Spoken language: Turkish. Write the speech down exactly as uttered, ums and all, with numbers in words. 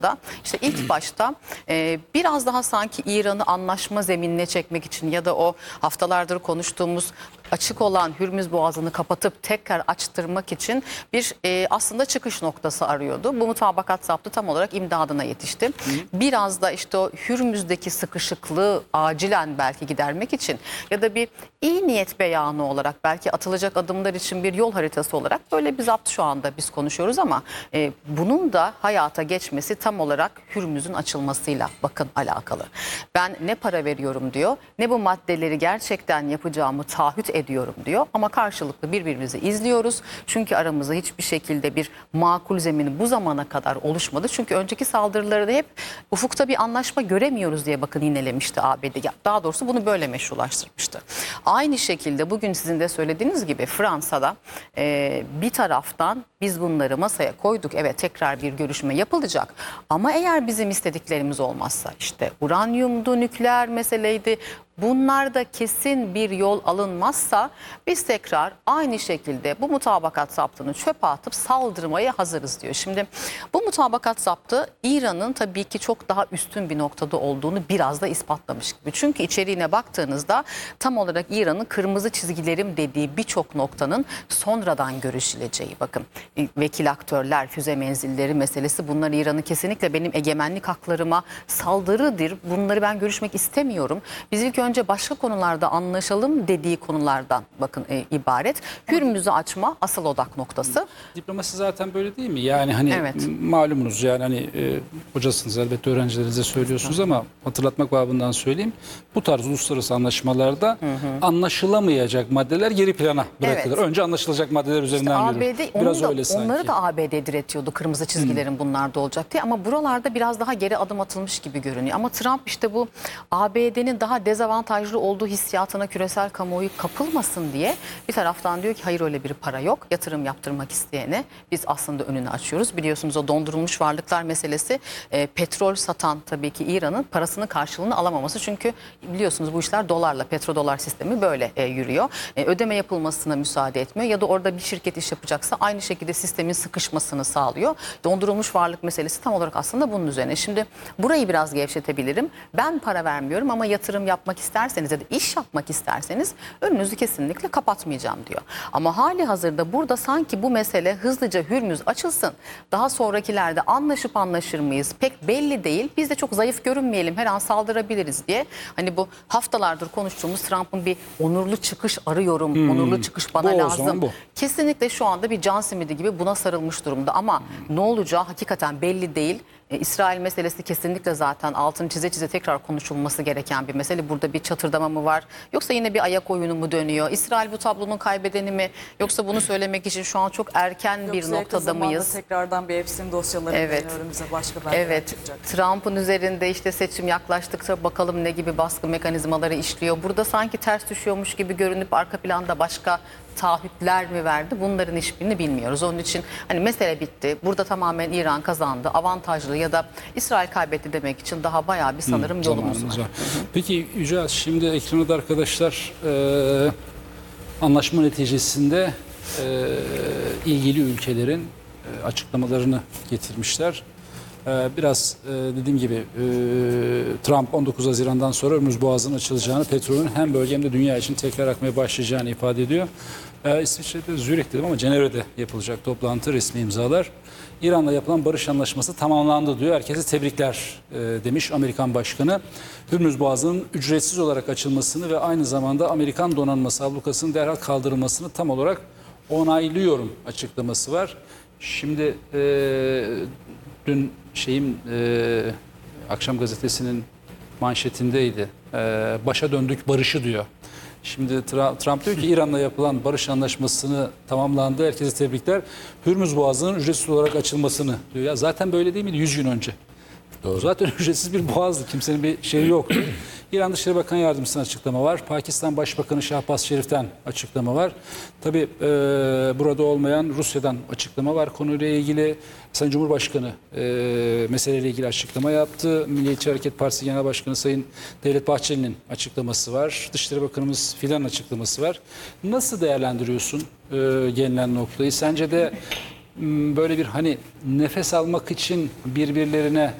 da işte ilk başta e, biraz daha sanki İran'ı anlaşma zeminine çekmek için ya da o haftalardır konuştuğumuz açık olan Hürmüz Boğazı'nı kapatıp tekrar açtırmak için bir e, aslında çıkış noktası arıyordu. Bu mutabakat zaptı tam olarak imdadına yetişti. Hı. Biraz da işte o Hürmüz'deki sıkışıklığı acilen belki gidermek için ya da bir iyi niyet beyanı olarak belki atılacak adımlar için bir yol haritası olarak böyle bir zapt şu anda biz konuşuyoruz ama e, bunun da hayata geçmesi tam olarak Hürmüz'ün açılmasıyla bakın alakalı. Ben ne para veriyorum diyor, ne bu maddeleri gerçekten yapacağımı taahhüt ediyorum diyor ama karşılıklı birbirimizi izliyoruz. Çünkü aramızda hiçbir şekilde bir makul zemini bu zamana kadar oluşmadı. Çünkü önceki saldırılarda hep ufukta bir anlaşma göremiyoruz diye bakın yinelemişti A B D. Daha doğrusu bunu böyle meşrulaştırmıştı. Aynı şekilde bugün sizin de söylediğiniz gibi Fransa'da e, bir taraftan biz bunları masaya koyduk. Evet, tekrar bir görüşme yapılacak. Ama eğer bizim istediklerimiz olmazsa işte uranyumdu, nükleer meseleydi. Bunlarda kesin bir yol alınmazsa biz tekrar aynı şekilde bu mutabakat zaptını çöpe atıp saldırmaya hazırız diyor. Şimdi bu mutabakat zaptı İran'ın tabii ki çok daha üstün bir noktada olduğunu biraz da ispatlamış gibi. Çünkü içeriğine baktığınızda tam olarak İran'ın kırmızı çizgilerim dediği birçok noktanın sonradan görüşüleceği. Bakın vekil aktörler, füze menzilleri meselesi, bunlar İran'ın kesinlikle benim egemenlik haklarıma saldırıdır. Bunları ben görüşmek istemiyorum. Biz ilk önce başka konularda anlaşalım dediği konulardan bakın e, ibaret. Hürmüz'ü açma asıl odak noktası. Diplomasi zaten böyle değil mi? Yani hani evet. malumunuz yani hani e, hocasınız elbette öğrencilerinize söylüyorsunuz hı. ama hatırlatmak babından söyleyeyim. Bu tarz uluslararası anlaşmalarda hı hı. anlaşılamayacak maddeler geri plana bırakılır. Evet. Önce anlaşılacak maddeler üzerinden işte yürür. A B D, Biraz da, öyle sanki. Onları da A B D diretiyordu kırmızı çizgilerin hı. bunlarda olacak diye ama buralarda biraz daha geri adım atılmış gibi görünüyor. Ama Trump işte bu A B D'nin daha dezavantajlı olduğu hissiyatına küresel kamuoyu kapılmasın diye bir taraftan diyor ki hayır öyle bir para yok. Yatırım yaptırmak isteyene biz aslında önünü açıyoruz. Biliyorsunuz o dondurulmuş varlıklar meselesi e, petrol satan tabii ki İran'ın parasının karşılığını alamaması. Çünkü biliyorsunuz bu işler dolarla, petrodolar sistemi böyle e, yürüyor. E, ödeme yapılmasına müsaade etmiyor ya da orada bir şirket iş yapacaksa aynı şekilde sistemin sıkışmasını sağlıyor. Dondurulmuş varlık meselesi tam olarak aslında bunun üzerine. Şimdi burayı biraz gevşetebilirim. Ben para vermiyorum ama yatırım yapmak isterseniz ya da iş yapmak isterseniz önünüzü kesinlikle kapatmayacağım diyor. Ama hali hazırda burada sanki bu mesele hızlıca Hürmüz açılsın. Daha sonrakilerde anlaşıp anlaşır mıyız? Pek belli değil. Biz de çok zayıf görünmeyelim. Her an saldırabiliriz diye. Hani bu haftalardır konuştuğumuz Trump'ın bir onurlu çıkış arıyorum. Hmm. Onurlu çıkış bana bu lazım. Bu. Kesinlikle şu anda bir can simidi gibi buna sarılmış durumda. Ama hmm. ne olacağı hakikaten belli değil. E, İsrail meselesi kesinlikle zaten altını çize çize tekrar konuşulması gereken bir mesele. Burada bir çatırdama mı var? Yoksa yine bir ayak oyunu mu dönüyor? İsrail bu tablonun kaybedeni mi? Yoksa bunu söylemek için şu an çok erken Yoksa bir noktada mıyız? Tekrardan bir Epstein dosyaları evet. önümüze başka belgeler evet. çıkacak. Trump'ın üzerinde işte seçim yaklaştıkça bakalım ne gibi baskı mekanizmaları işliyor. Burada sanki ters düşüyormuş gibi görünüp arka planda başka taahhütler mi verdi? Bunların hiçbirini bilmiyoruz. Onun için hani mesele bitti. Burada tamamen İran kazandı. Avantajlı ya da İsrail kaybetti demek için daha bayağı bir sanırım Hı, yolumuz var. var. Peki Yüce, şimdi ekranda arkadaşlar e, anlaşma neticesinde e, ilgili ülkelerin e, açıklamalarını getirmişler. E, biraz e, dediğim gibi e, Trump on dokuz Haziran'dan sonra Hürmüz Boğazı'nın açılacağını, petrolün hem bölge hem de dünya için tekrar akmaya başlayacağını ifade ediyor. E, İsviçre'de, Zürih dedim ama Cenevre'de yapılacak toplantı, resmi imzalar. İran'la yapılan barış anlaşması tamamlandı diyor. Herkese tebrikler e, demiş Amerikan Başkanı. Hürmüz Boğazı'nın ücretsiz olarak açılmasını ve aynı zamanda Amerikan donanması ablukasının derhal kaldırılmasını tam olarak onaylıyorum açıklaması var. Şimdi e, dün şeyim e, Akşam Gazetesi'nin manşetindeydi. E, başa döndük barışı diyor. Şimdi Trump diyor ki İran'la yapılan barış anlaşmasını tamamlandı. Herkese tebrikler. Hürmüz Boğazı'nın ücretsiz olarak açılmasını diyor. Ya zaten böyle değil miydi yüz gün önce? Doğru. Zaten ücretsiz bir boğazdı. Kimsenin bir şeyi yoktu. İran Dışişleri Bakanı Yardımcısı'ndan açıklama var. Pakistan Başbakanı Şahbaz Şerif'ten açıklama var. Tabii e, burada olmayan Rusya'dan açıklama var. Konuyla ilgili Sayın Cumhurbaşkanı e, meseleyle ilgili açıklama yaptı. Milliyetçi Hareket Partisi Genel Başkanı Sayın Devlet Bahçeli'nin açıklaması var. Dışişleri Bakanımız Fidan'ın açıklaması var. Nasıl değerlendiriyorsun e, gelinen noktayı? Sence de m, böyle bir hani nefes almak için birbirlerine